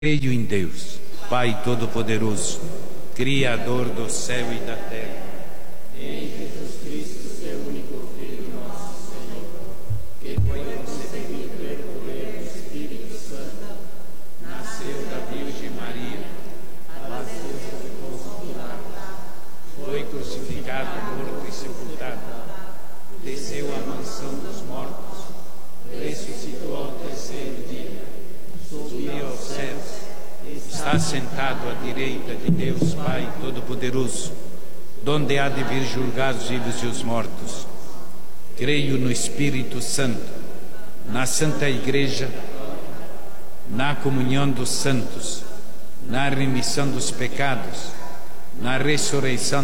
Creio em Deus, Pai Todo-Poderoso, Criador do céu e da terra, em Jesus Cristo, seu único Filho, nosso Senhor, que foi concebido pelo poder do Espírito Santo, nasceu da Virgem Maria, padeceu sob Pôncio Pilatos, foi crucificado, morto e sepultado, desceu à mansão dos mortos, ressuscitou ao terceiro dia, subiu aos céus, está sentado à direita de Deus Pai Todo-Poderoso, donde há de vir julgar os vivos e os mortos. Creio no Espírito Santo, na Santa Igreja, na comunhão dos santos, na remissão dos pecados, na ressurreição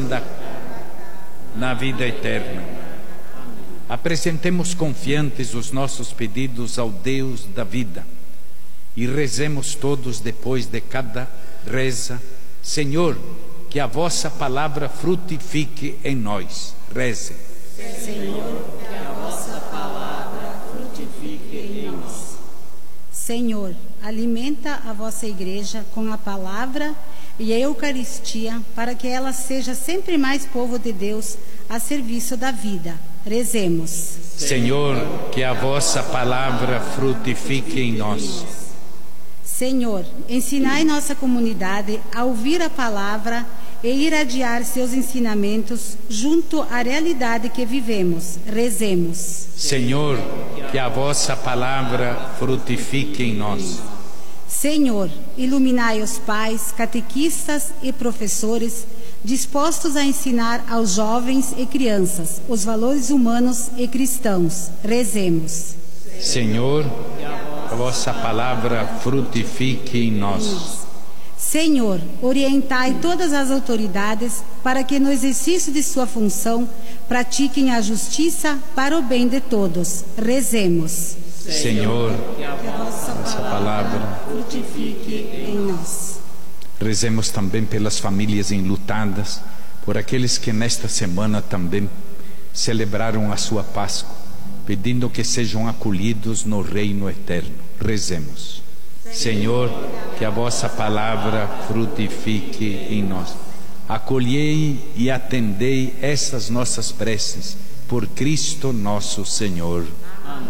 na vida eterna. Apresentemos confiantes os nossos pedidos ao Deus da vida e rezemos todos depois de cada reza: Senhor, que a vossa palavra frutifique em nós. Reze. Senhor, que a vossa palavra frutifique em nós. Senhor, alimenta a vossa igreja com a palavra e a Eucaristia, para que ela seja sempre mais povo de Deus a serviço da vida. Rezemos. Senhor, que a vossa palavra frutifique em nós. Senhor, ensinai nossa comunidade a ouvir a palavra e irradiar seus ensinamentos junto à realidade que vivemos. Rezemos. Senhor, que a vossa palavra frutifique em nós. Senhor, iluminai os pais, catequistas e professores dispostos a ensinar aos jovens e crianças os valores humanos e cristãos. Rezemos. Senhor, a vossa palavra frutifique em nós. Senhor, orientai todas as autoridades para que no exercício de sua função pratiquem a justiça para o bem de todos. Rezemos. Senhor, que a vossa palavra frutifique em nós. Rezemos também pelas famílias enlutadas, por aqueles que nesta semana também celebraram a sua Páscoa, pedindo que sejam acolhidos no reino eterno. Rezemos. Senhor, que a vossa palavra frutifique em nós. Acolhei e atendei essas nossas preces, por Cristo nosso Senhor. Amém.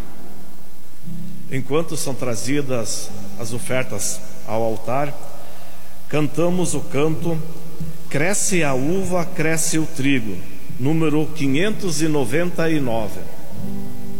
Enquanto são trazidas as ofertas ao altar, cantamos o canto Cresce a uva, cresce o trigo, número 599.